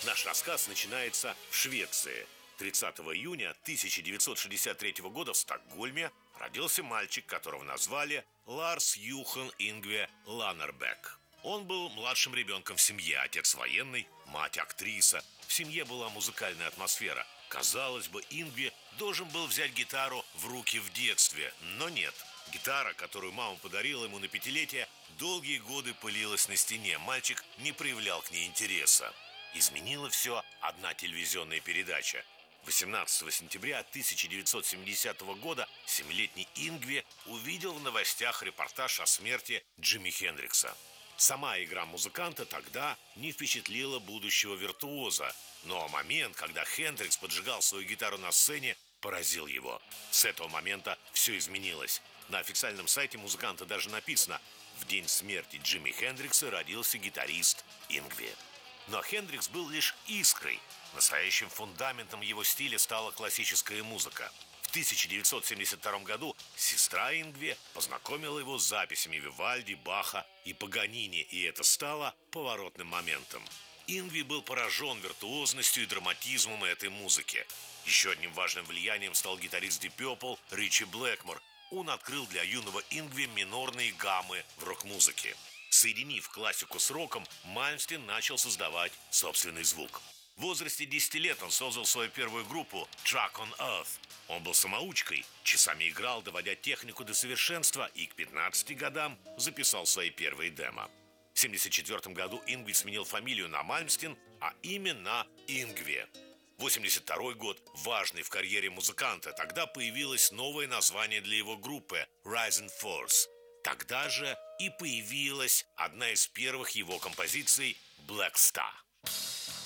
Наш рассказ начинается в Швеции. 30 июня 1963 года в Стокгольме родился мальчик, которого назвали Ларс Юхан Ингве Ланнербек. Он был младшим ребенком в семье, отец военный, мать актриса. В семье была музыкальная атмосфера. Казалось бы, Ингве должен был взять гитару в руки в детстве, но нет. Гитара, которую мама подарила ему на пятилетие, долгие годы пылилась на стене. Мальчик не проявлял к ней интереса. Изменила все одна телевизионная передача. 18 сентября 1970 года 7-летний Ингве увидел в новостях репортаж о смерти Джимми Хендрикса. Сама игра музыканта тогда не впечатлила будущего виртуоза, но момент, когда Хендрикс поджигал свою гитару на сцене, поразил его. С этого момента все изменилось. На официальном сайте музыканта даже написано: в день смерти Джимми Хендрикса родился гитарист Ингве. Но Хендрикс был лишь искрой. Настоящим фундаментом его стиля стала классическая музыка. В 1972 году сестра Ингве познакомила его с записями Вивальди, Баха и Паганини, и это стало поворотным моментом. Ингве был поражен виртуозностью и драматизмом этой музыки. Еще одним важным влиянием стал гитарист Deep Purple Ричи Блэкмор. Он открыл для юного Ингве минорные гаммы в рок-музыке. Соединив классику с роком, Мальмстен начал создавать собственный звук. В возрасте 10 лет он создал свою первую группу Track on Earth. Он был самоучкой, часами играл, доводя технику до совершенства, и к 15 годам записал свои первые демо. В 1974 году Ингве сменил фамилию на Мальмстен, а имя на Ингве. 1982 год важный в карьере музыканта. Тогда появилось новое название для его группы Rising Force. Тогда же и появилась одна из первых его композиций Black Star.